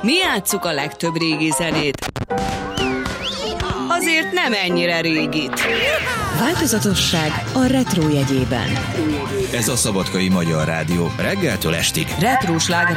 Mi játsszuk a legtöbb régi zenét. Azért nem ennyire régit. Változatosság a retro jegyében. Ez a Szabadkai Magyar Rádió reggeltől estig. Retro sláger